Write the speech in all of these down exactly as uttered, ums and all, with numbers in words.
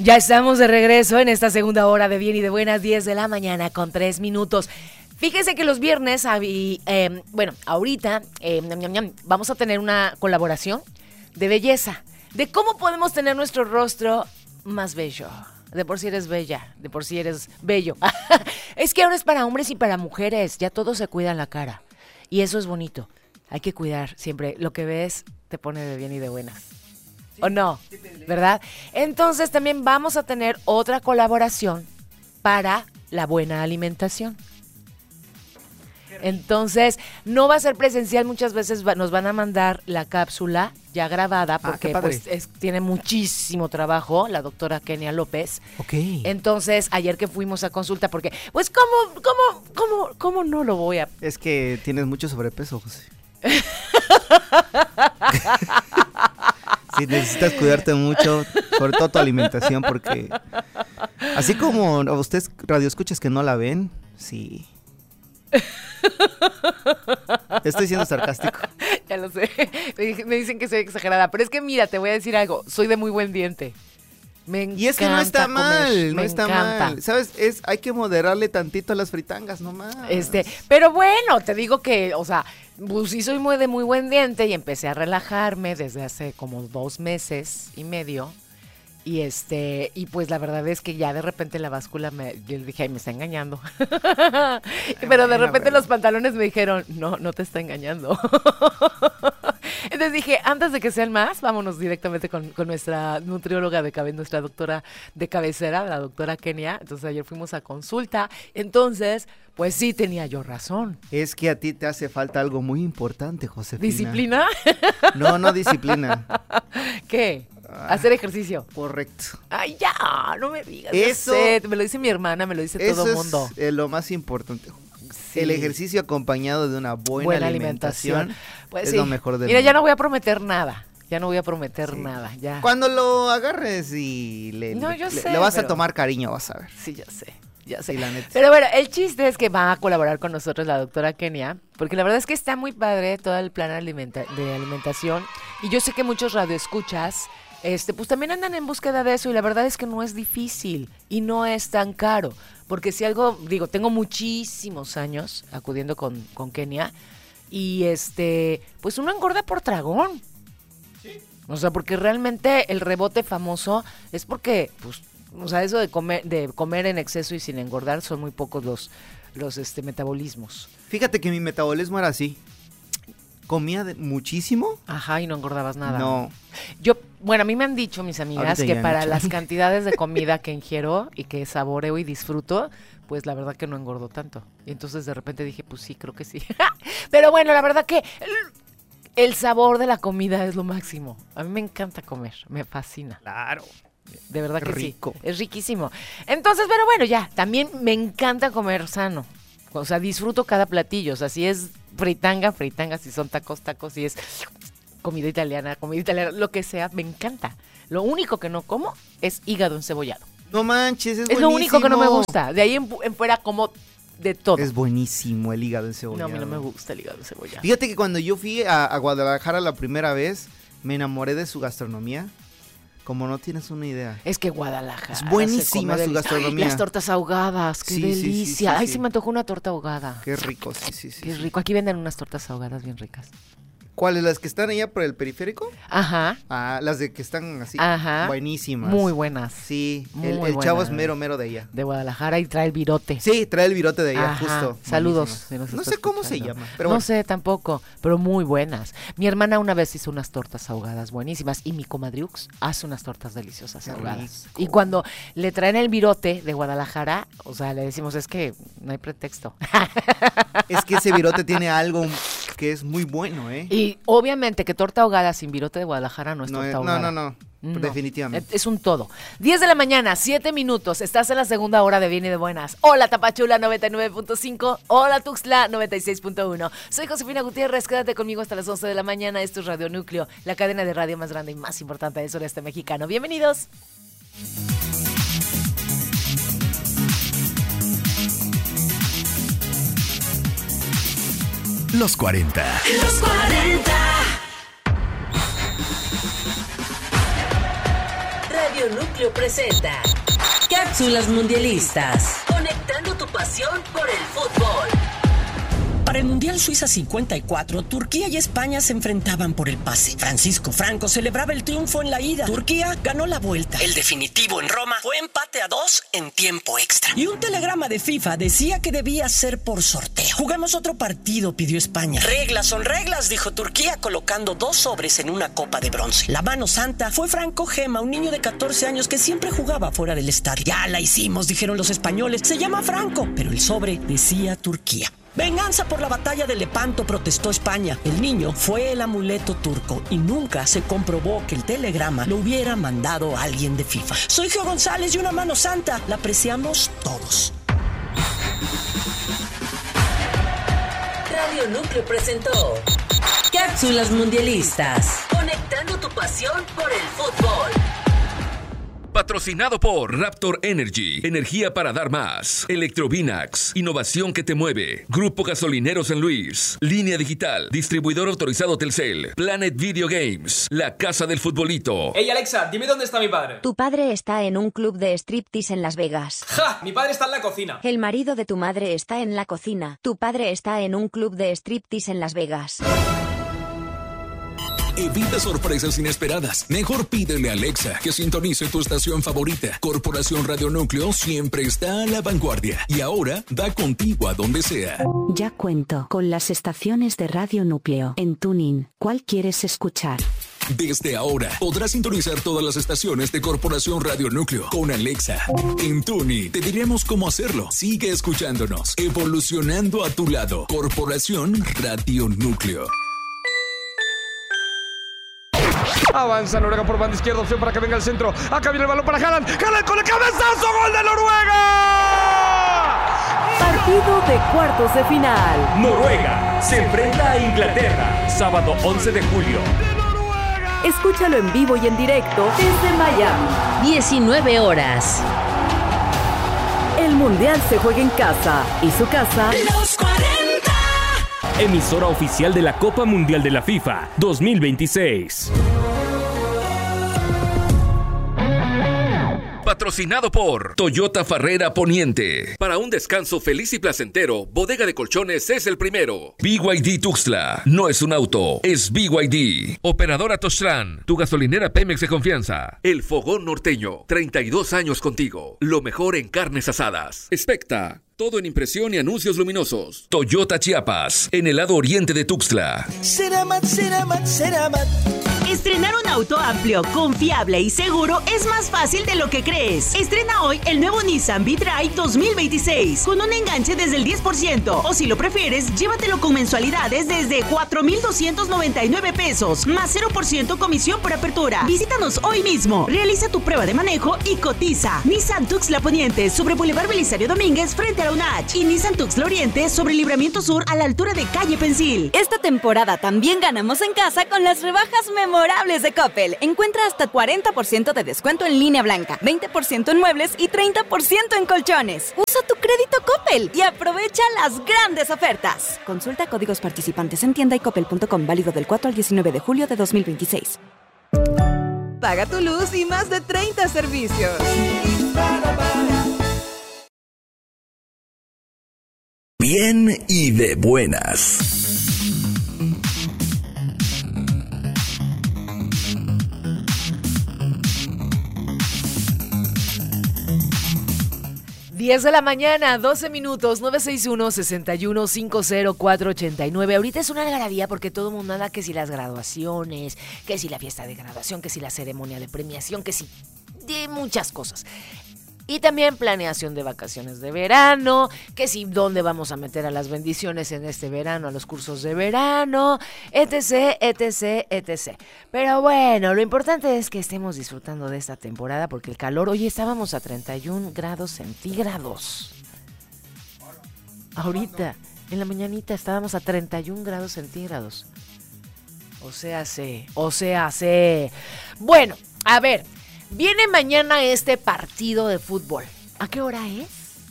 Ya estamos de regreso en esta segunda hora de Bien y de Buenas, diez de la mañana con tres minutos. Fíjense que los viernes, eh, bueno, ahorita eh, vamos a tener una colaboración de belleza, de cómo podemos tener nuestro rostro más bello. De por sí eres bella, de por sí eres bello. Es que ahora es para hombres y para mujeres, ya todos se cuidan la cara. Y eso es bonito, hay que cuidar siempre. Lo que ves te pone de bien y de buenas. ¿O no? ¿Verdad? Entonces también vamos a tener otra colaboración para la buena alimentación. Entonces, no va a ser presencial, muchas veces va, nos van a mandar la cápsula ya grabada porque ah, pues, es, tiene muchísimo trabajo la doctora Kenia López. Ok. Entonces, ayer que fuimos a consulta, porque, pues, ¿cómo, cómo, cómo, cómo no lo voy a...? Es que tienes mucho sobrepeso, José. Sí, necesitas cuidarte mucho, sobre todo tu alimentación, porque así como ustedes radioescuchas que no la ven, sí... Estoy siendo sarcástico. Ya lo sé. Me dicen que soy exagerada, pero es que mira, te voy a decir algo. Soy de muy buen diente. Me encanta. Y es que no está comer, mal, no me está encanta. mal. ¿Sabes? Es, hay que moderarle tantito a las fritangas nomás. Este, pero bueno, te digo que, o sea, pues sí soy muy de muy buen diente y empecé a relajarme desde hace como dos meses y medio. Y este, y pues la verdad es que ya de repente la báscula me, yo le dije, ay, me está engañando. Pero de repente bueno. Los pantalones me dijeron, no, no te está engañando. Entonces dije, antes de que sean más, vámonos directamente con, con nuestra nutrióloga de cabeza, nuestra doctora de cabecera, la doctora Kenia. Entonces ayer fuimos a consulta. Entonces, pues sí tenía yo razón. Es que a ti te hace falta algo muy importante, Josefina. ¿Disciplina? No, no disciplina. ¿Qué? Hacer ejercicio. Correcto. Ay, ya, no me digas. Eso, sé, me lo dice mi hermana, me lo dice todo el mundo. Eso es eh, lo más importante. Sí. El ejercicio acompañado de una buena, buena alimentación, alimentación pues es sí. lo mejor del Mira, mundo. ya no voy a prometer nada. Ya no voy a prometer sí. nada. Ya. Cuando lo agarres y le, no, yo le, sé, le vas pero... a tomar cariño, vas a ver. Sí, ya sé. Ya sé. Sí, la neta. Pero bueno, el chiste es que va a colaborar con nosotros la doctora Kenia, porque la verdad es que está muy padre todo el plan alimenta- de alimentación. Y yo sé que muchos radioescuchas Este, pues también andan en búsqueda de eso y la verdad es que no es difícil y no es tan caro, porque si algo, digo, tengo muchísimos años acudiendo con, con Kenia y este, pues uno engorda por tragón. Sí. O sea, porque realmente el rebote famoso es porque, pues, o sea, eso de comer, de comer en exceso y sin engordar son muy pocos los, los este, metabolismos. Fíjate que mi metabolismo era así. Comía de muchísimo. Ajá, y no engordabas nada. No. Yo, bueno, a mí me han dicho mis amigas Ahorita que para no. las cantidades de comida que ingiero y que saboreo y disfruto, pues la verdad que no engordo tanto. Y entonces de repente dije, pues sí, creo que sí. Pero bueno, la verdad que el, el sabor de la comida es lo máximo. A mí me encanta comer, me fascina. Claro. De verdad que rico. Sí, es riquísimo. Entonces, pero bueno, ya, también me encanta comer sano. O sea, disfruto cada platillo. O sea, si es fritanga, fritanga, si son tacos, tacos, si es comida italiana, comida italiana, lo que sea, me encanta. Lo único que no como es hígado encebollado. No manches, es, es buenísimo. Es lo único que no me gusta. De ahí en, en fuera como de todo. Es buenísimo el hígado encebollado. No, a mí no me gusta el hígado encebollado. Fíjate que cuando yo fui a, a Guadalajara la primera vez, me enamoré de su gastronomía. Como no tienes una idea. Es que Guadalajara. Es buenísima su gastronomía. Ay, las tortas ahogadas, qué sí, delicia. Sí, sí, sí, Ay, sí. sí me antojó una torta ahogada. Qué rico, sí, sí, sí. Qué sí. rico. Aquí venden unas tortas ahogadas bien ricas. ¿Cuáles? ¿Las que están allá por el periférico? Ajá. Ah, las de que están así. Ajá. Buenísimas. Muy buenas. Sí, Muy el, el chavo es mero, mero de allá. De Guadalajara y trae el virote. Sí, trae el virote de allá, Ajá. justo. Saludos. No sé cómo se llama, pero No bueno. sé tampoco, pero muy buenas. Mi hermana una vez hizo unas tortas ahogadas buenísimas y mi comadriux hace unas tortas deliciosas Qué ahogadas. rico. Y cuando le traen el virote de Guadalajara, o sea, le decimos, es que no hay pretexto. Es que ese virote tiene algo que es muy bueno, ¿eh? Y obviamente que torta ahogada sin virote de Guadalajara no es no, torta es, ahogada. no, no, no, No. definitivamente. Es un todo. diez de la mañana, siete minutos. Estás en la segunda hora de Bien y de Buenas. Hola Tapachula noventa y nueve punto cinco. Hola Tuxtla noventa y seis punto uno. Soy Josefina Gutiérrez. Quédate conmigo hasta las once de la mañana. Esto es Radio Núcleo, la cadena de radio más grande y más importante del sureste mexicano. Bienvenidos. Los cuarenta. Los cuarenta. Radio Radio Núcleo presenta Cápsulas Mundialistas, conectando tu pasión por el fútbol. Para el Mundial Suiza cincuenta y cuatro, Turquía y España se enfrentaban por el pase. Francisco Franco celebraba el triunfo en la ida. Turquía ganó la vuelta. El definitivo en Roma fue empate a dos en tiempo extra. Y un telegrama de FIFA decía que debía ser por sorteo. Jugamos otro partido, pidió España. Reglas son reglas, dijo Turquía, colocando dos sobres en una copa de bronce. La mano santa fue Franco Gema, un niño de catorce años que siempre jugaba fuera del estadio. Ya la hicimos, dijeron los españoles. Se llama Franco, pero el sobre decía Turquía. Venganza por la batalla de Lepanto, protestó España. El niño fue el amuleto turco y nunca se comprobó que el telegrama lo hubiera mandado alguien de FIFA. Soy Geo González y una mano santa la apreciamos todos. Radio Núcleo presentó Cápsulas Mundialistas, conectando tu pasión por el fútbol. Patrocinado por Raptor Energy, energía para dar más. Electrovinax, innovación que te mueve. Grupo Gasolinero San Luis. Línea Digital, distribuidor autorizado Telcel. Planet Video Games, la casa del futbolito. Hey Alexa, dime dónde está mi padre. Tu padre está en un club de striptease en Las Vegas. ¡Ja! Mi padre está en la cocina. El marido de tu madre está en la cocina. Tu padre está en un club de striptease en Las Vegas. Evita sorpresas inesperadas. Mejor pídele a Alexa que sintonice tu estación favorita. Corporación Radio Núcleo siempre está a la vanguardia y ahora da contigo a donde sea. Ya cuento con las estaciones de Radio Núcleo en TuneIn. ¿Cuál quieres escuchar? Desde ahora podrás sintonizar todas las estaciones de Corporación Radio Núcleo con Alexa. En TuneIn te diremos cómo hacerlo. Sigue escuchándonos, evolucionando a tu lado. Corporación Radio Núcleo. Avanza Noruega por banda izquierda, opción para que venga el centro. Acá viene el balón para Haaland. Haaland con el cabezazo, gol de Noruega. Partido de cuartos de final. Noruega se enfrenta a Inglaterra, sábado once de julio. Escúchalo en vivo y en directo desde Miami. diecinueve horas. El Mundial se juega en casa y su casa... Los cuarenta. Emisora oficial de la Copa Mundial de la FIFA dos mil veintiséis. Patrocinado por Toyota Farrera Poniente. Para un descanso feliz y placentero, Bodega de Colchones es el primero. B Y D Tuxtla. No es un auto, es B Y D. Operadora Tostran, tu gasolinera Pemex de confianza. El Fogón Norteño. treinta y dos años contigo. Lo mejor en carnes asadas. Expecta. Todo en impresión y anuncios luminosos. Toyota Chiapas, en el lado oriente de Tuxtla. Ceramat, Ceramat, Ceramat. Estrenar un auto amplio, confiable y seguro es más fácil de lo que crees. Estrena hoy el nuevo Nissan V-Drive dos mil veintiséis con un enganche desde el diez por ciento. O si lo prefieres, llévatelo con mensualidades desde cuatro mil doscientos noventa y nueve pesos, más cero por ciento comisión por apertura. Visítanos hoy mismo, realiza tu prueba de manejo y cotiza. Nissan Tuxtla Poniente sobre Boulevard Belisario Domínguez frente a la U N A H y Nissan Tuxtla Oriente sobre Libramiento Sur a la altura de Calle Pensil. Esta temporada también ganamos en casa con las rebajas memorables de Coppel. Encuentra hasta cuarenta por ciento de descuento en línea blanca, veinte por ciento en muebles y treinta por ciento en colchones. Usa tu crédito Coppel y aprovecha las grandes ofertas. Consulta códigos participantes en tienda y coppel punto com, válido del cuatro al diecinueve de julio de dos mil veintiséis. Paga tu luz y más de treinta servicios. Bien y de buenas. diez de la mañana, doce minutos, nueve seis uno, seis uno cinco cero cuatro ocho nueve. Ahorita es una algarabía porque todo el mundo anda que si las graduaciones, que si la fiesta de graduación, que si la ceremonia de premiación, que si de muchas cosas. Y también planeación de vacaciones de verano, que si dónde vamos a meter a las bendiciones en este verano, a los cursos de verano, etc, etc, etc. Pero bueno, lo importante es que estemos disfrutando de esta temporada porque el calor, hoy estábamos a treinta y un grados centígrados. Ahorita, en la mañanita estábamos a treinta y un grados centígrados. O sea, sé, o sea, sé. Bueno, a ver. Viene mañana este partido de fútbol. ¿A qué hora es?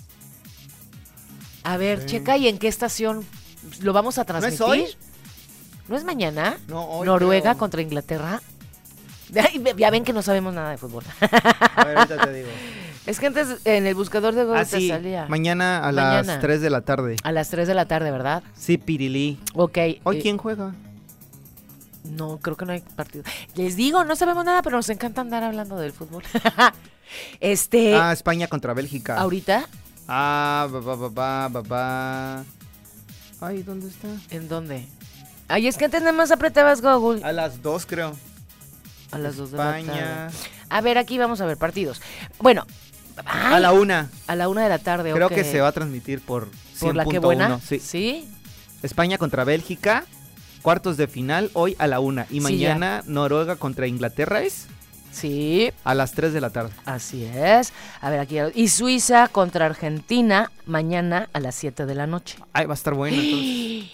A ver, sí. Checa y en qué estación lo vamos a transmitir. ¿No es hoy? ¿No es mañana? No, hoy Noruega creo. contra Inglaterra. Ya ven que no sabemos nada de fútbol. A ver, ahorita te digo. Es que antes en el buscador de Google ah, te sí. salía. Mañana a Mañana. las tres de la tarde. A las tres de la tarde, ¿verdad? Sí, Pirilí. Ok. ¿Hoy eh, quién juega? No, creo que no hay partido. Les digo, no sabemos nada, pero nos encanta andar hablando del fútbol. este. Ah, España contra Bélgica. ¿Ahorita? Ah, ba, ba, ba, ba, ba, ba. Ay, ¿dónde está? ¿En dónde? Ay, es que antes nada más apretabas Google. A las dos, creo. A las dos España. de la tarde. A ver, aquí vamos a ver partidos. Bueno. Ay, a la una. A la una de la tarde, Creo okay. que se va a transmitir por ¿Por la que buena? Sí. ¿Sí? España contra Bélgica, cuartos de final, hoy a la una. Y mañana sí, Noruega contra Inglaterra, ¿es? Sí. A las tres de la tarde. Así es. A ver, aquí. Y Suiza contra Argentina, mañana a las siete de la noche. Ay, va a estar bueno, entonces.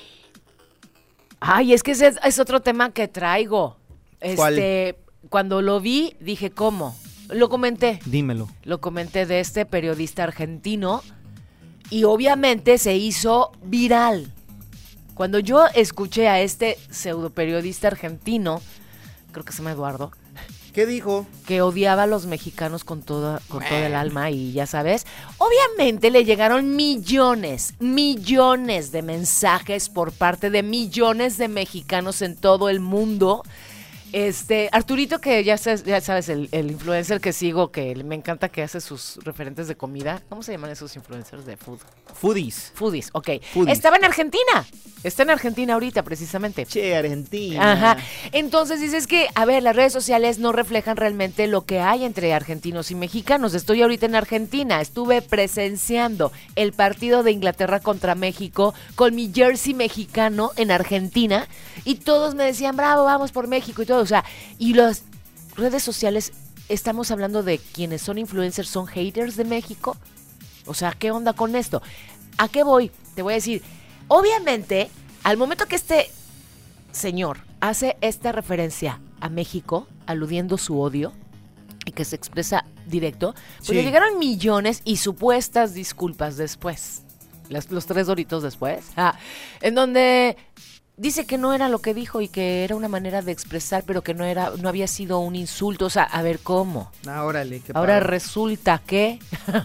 Ay, es que ese es, es otro tema que traigo. ¿Cuál? Este, cuando lo vi, dije, ¿cómo? Lo comenté. Dímelo. Lo comenté de este periodista argentino y obviamente se hizo viral. Cuando yo escuché a este pseudo periodista argentino, creo que se llama Eduardo. ¿Qué dijo? Que odiaba a los mexicanos con toda, con todo el alma y ya sabes. Obviamente le llegaron millones, millones de mensajes por parte de millones de mexicanos en todo el mundo. Este, Arturito, que ya sabes, ya sabes el, el influencer que sigo, que me encanta que hace sus referentes de comida. ¿Cómo se llaman esos influencers de food? Foodies. Foodies, ok. Foodies. Estaba en Argentina. Está en Argentina ahorita, precisamente. Che, Argentina. Ajá. Entonces dices que, a ver, las redes sociales no reflejan realmente lo que hay entre argentinos y mexicanos. Estoy ahorita en Argentina. Estuve presenciando el partido de Inglaterra contra México con mi jersey mexicano en Argentina y todos me decían, bravo, vamos por México y todo. O sea, y las redes sociales, estamos hablando de quienes son influencers, son haters de México. O sea, ¿qué onda con esto? ¿A qué voy? Te voy a decir, obviamente, al momento que este señor hace esta referencia a México, aludiendo su odio, y que se expresa directo, pues sí, le llegaron millones y supuestas disculpas después. Las, los tres doritos después. Ah, en donde dice que no era lo que dijo y que era una manera de expresar, pero que no era, no había sido un insulto. O sea, a ver, ¿cómo? Ah, órale, qué Ahora padre. resulta que...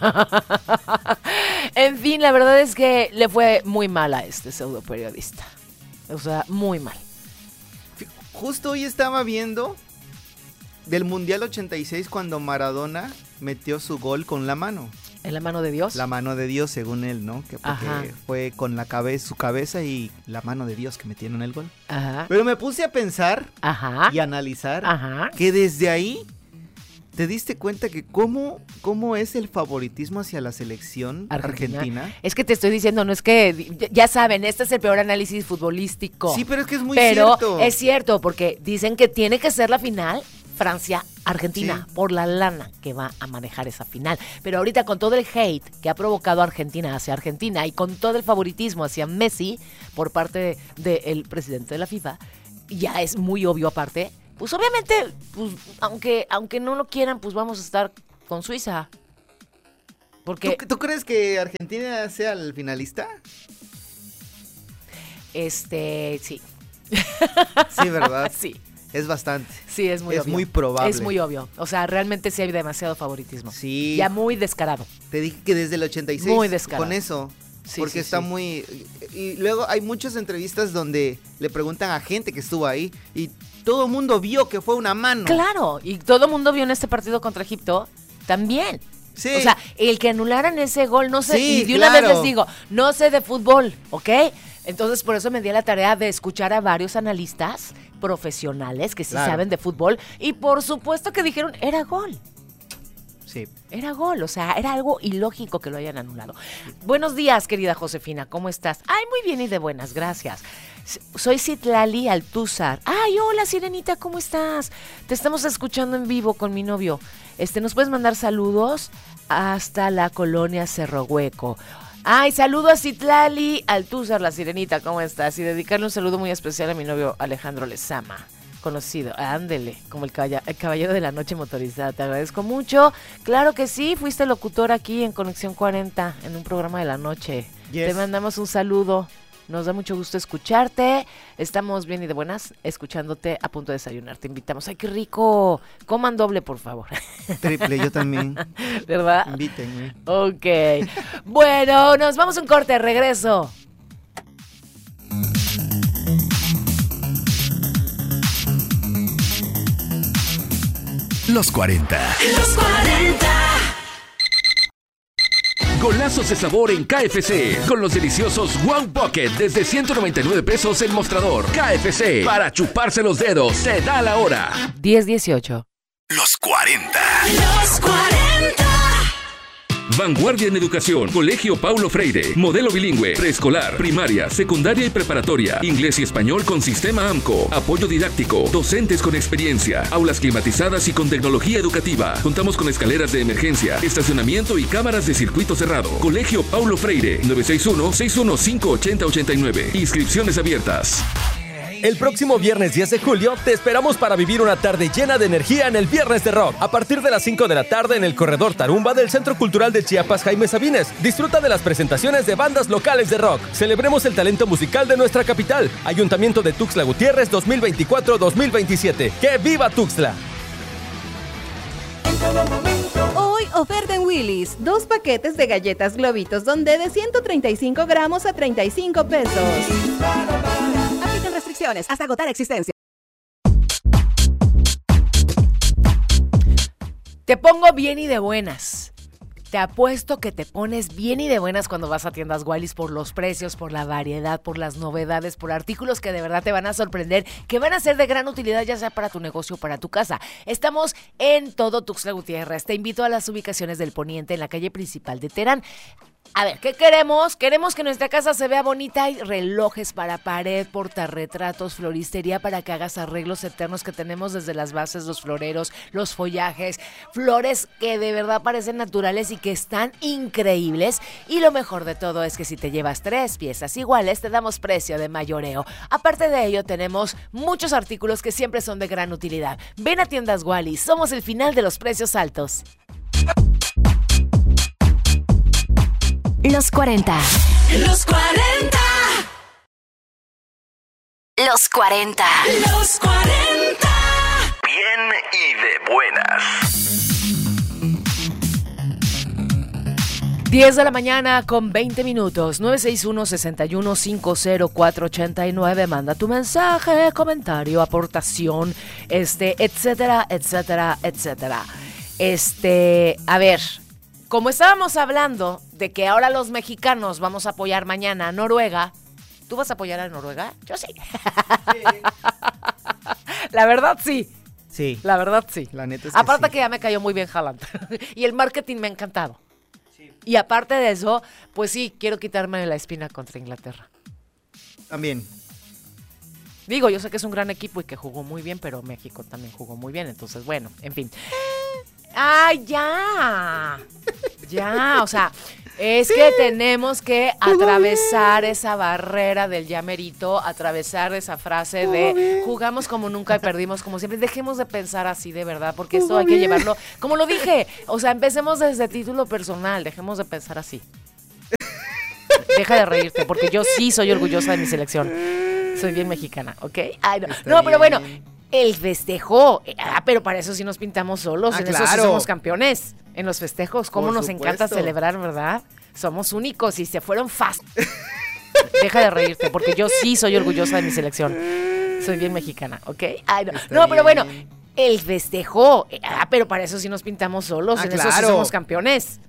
En fin, la verdad es que le fue muy mal a este pseudo periodista. O sea, muy mal. Justo hoy estaba viendo del Mundial ochenta y seis cuando Maradona metió su gol con la mano. ¿En la mano de Dios? La mano de Dios, según él, ¿no? Que porque Ajá. fue con la cabeza, su cabeza y la mano de Dios que metieron el gol. Ajá. Pero me puse a pensar Ajá. y analizar Ajá. que desde ahí te diste cuenta que cómo, cómo es el favoritismo hacia la selección argentina. argentina. Es que te estoy diciendo, no es que, ya saben, este es el peor análisis futbolístico. Sí, pero es que es muy pero cierto. Es cierto, porque dicen que tiene que ser la final Francia-Argentina, sí, por la lana que va a manejar esa final. Pero ahorita con todo el hate que ha provocado Argentina hacia Argentina y con todo el favoritismo hacia Messi por parte del presidente de la FIFA, ya es muy obvio aparte, pues obviamente, pues, aunque, aunque no lo quieran, pues vamos a estar con Suiza. Porque ¿Tú, ¿Tú crees que Argentina sea el finalista? Este, sí. Sí, ¿verdad? Sí. Es bastante. Sí, es muy es obvio. Es muy probable. Es muy obvio. O sea, realmente sí hay demasiado favoritismo. Sí. Ya muy descarado. Te dije que desde el ochenta y seis. Muy descarado. Con eso. Sí, porque sí, está sí. muy... Y luego hay muchas entrevistas donde le preguntan a gente que estuvo ahí y todo el mundo vio que fue una mano. Claro, y todo el mundo vio en este partido contra Egipto también. Sí. O sea, el que anularan ese gol, no sé, Sí, y de una claro. vez les digo, no sé de fútbol, ¿ok? Entonces por eso me di a la tarea de escuchar a varios analistas profesionales que sí Claro. saben de fútbol y por supuesto que dijeron, era gol. Sí. Era gol, o sea, era algo ilógico que lo hayan anulado. Buenos días, querida Josefina, ¿cómo estás? Ay, muy bien y de buenas, gracias. S- Soy Citlali Altúzar. Ay, hola, Sirenita, ¿cómo estás? Te estamos escuchando en vivo con mi novio. Este, ¿nos puedes mandar saludos? Hasta la colonia Cerro Hueco. Ay, saludo a Citlali Altúzar, la Sirenita, ¿cómo estás? Y dedicarle un saludo muy especial a mi novio Alejandro Lezama. Conocido, ándele, como el, caballa, el caballero de la noche motorizada, te agradezco mucho. Claro que sí, fuiste locutor aquí en Conexión cuarenta, en un programa de la noche. Yes. Te mandamos un saludo, Nos da mucho gusto escucharte. Estamos bien y de buenas, escuchándote a punto de desayunar. Te invitamos. ¡Ay, qué rico! Coman doble, por favor. Triple, yo también. ¿Verdad? Invítenme. Ok. Bueno, nos vamos a un corte. Regreso. Los cuarenta. Los cuarenta. Golazos de sabor en K F C. Con los deliciosos Wow Pocket desde ciento noventa y nueve pesos el mostrador. K F C. Para chuparse los dedos. Se da la hora. diez dieciocho. Los cuarenta. Los cuarenta. Vanguardia en Educación. Colegio Paulo Freire. Modelo bilingüe. Preescolar, primaria, secundaria y preparatoria. Inglés y español con sistema AMCO. Apoyo didáctico. Docentes con experiencia. Aulas climatizadas y con tecnología educativa. Contamos con escaleras de emergencia, estacionamiento y cámaras de circuito cerrado. Colegio Paulo Freire. nueve seis uno, seis uno cinco, ocho cero ocho nueve. Inscripciones abiertas. El próximo viernes diez de julio te esperamos para vivir una tarde llena de energía en el Viernes de Rock. A partir de las cinco de la tarde en el Corredor Tarumba del Centro Cultural de Chiapas Jaime Sabines. Disfruta de las presentaciones de bandas locales de rock. Celebremos el talento musical de nuestra capital. Ayuntamiento de Tuxtla Gutiérrez dos mil veinticuatro dos mil veintisiete. ¡Que viva Tuxtla! Hoy oferta en Willy's. Dos paquetes de galletas Globitos Donde de ciento treinta y cinco gramos a treinta y cinco pesos. Aplican restricciones hasta agotar existencia. Te pongo bien y de buenas. Te apuesto que te pones bien y de buenas cuando vas a tiendas Wiley's por los precios, por la variedad, por las novedades, por artículos que de verdad te van a sorprender, que van a ser de gran utilidad ya sea para tu negocio o para tu casa. Estamos en todo Tuxtla Gutiérrez. Te invito a las ubicaciones del Poniente en la calle principal de Terán. A ver, ¿qué queremos? Queremos que nuestra casa se vea bonita. Hay relojes para pared, portarretratos, floristería para que hagas arreglos eternos que tenemos desde las bases, los floreros, los follajes, flores que de verdad parecen naturales y que están increíbles. Y lo mejor de todo es que si te llevas tres piezas iguales, te damos precio de mayoreo. Aparte de ello, tenemos muchos artículos que siempre son de gran utilidad. Ven a tiendas Wiley's, somos el final de los precios altos. Los cuarenta. Los cuarenta. Los cuarenta. Los cuarenta. Bien y de buenas. diez de la mañana con veinte minutos. nueve seis uno, seis uno cinco cero cuatro ocho nueve. Manda tu mensaje, comentario, aportación, este, etcétera, etcétera, etcétera. Este, a ver, como estábamos hablando de que ahora los mexicanos vamos a apoyar mañana a Noruega, ¿tú vas a apoyar a Noruega? Yo sí. sí. La verdad sí. Sí. La verdad sí. La neta es aparte que, sí. que ya me cayó muy bien Haaland. Y el marketing me ha encantado. Sí. Y aparte de eso, pues sí, quiero quitarme la espina contra Inglaterra. También. Digo, yo sé que es un gran equipo y que jugó muy bien, pero México también jugó muy bien. Entonces, bueno, en fin. ¡Ay, ya! Ya, o sea, es sí. que tenemos que atravesar esa barrera del ya merito, atravesar esa frase de jugamos como nunca y perdimos como siempre. Dejemos de pensar así, de verdad, porque esto hay que llevarlo, como lo dije, o sea, empecemos desde título personal, dejemos de pensar así. Deja de reírte, porque yo sí soy orgullosa de mi selección. Soy bien mexicana, ¿ok? Ay, no. no, pero bueno, el festejo, ah, pero para eso sí nos pintamos solos, ah, en claro. eso sí somos campeones. En los festejos, cómo Por nos supuesto. encanta celebrar, ¿verdad? Somos únicos y se fueron fast. Deja de reírte, porque yo sí soy orgullosa de mi selección. Soy bien mexicana, ¿ok? Ay, no. no, pero bueno, el festejo, ah, pero para eso sí nos pintamos solos, ah, en claro. eso sí somos campeones.